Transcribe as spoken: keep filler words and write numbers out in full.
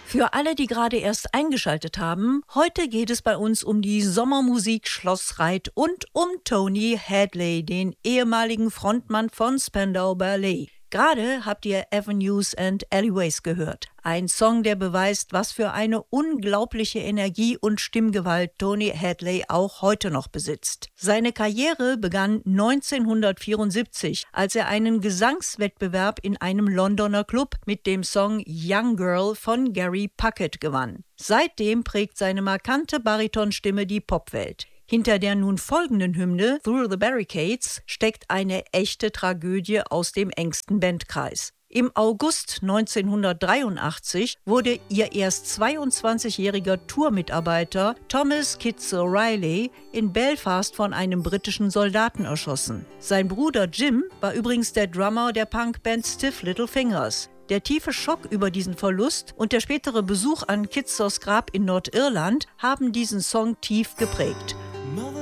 Für alle, die gerade erst eingeschaltet haben, heute geht es bei uns um die Sommermusik Schloss Reit und um Tony Hadley, den ehemaligen Frontmann von Spandau Ballet. Gerade habt ihr Avenues and Alleyways gehört. Ein Song, der beweist, was für eine unglaubliche Energie und Stimmgewalt Tony Hadley auch heute noch besitzt. Seine Karriere begann neunzehnhundertvierundsiebzig, als er einen Gesangswettbewerb in einem Londoner Club mit dem Song Young Girl von Gary Puckett gewann. Seitdem prägt seine markante Baritonstimme die Popwelt. Hinter der nun folgenden Hymne Through the Barricades steckt eine echte Tragödie aus dem engsten Bandkreis. Im August neunzehnhundertdreiundachtzig wurde ihr erst zweiundzwanzigjähriger Tourmitarbeiter Thomas Kitzel Riley in Belfast von einem britischen Soldaten erschossen. Sein Bruder Jim war übrigens der Drummer der Punkband Stiff Little Fingers. Der tiefe Schock über diesen Verlust und der spätere Besuch an Kitzels Grab in Nordirland haben diesen Song tief geprägt.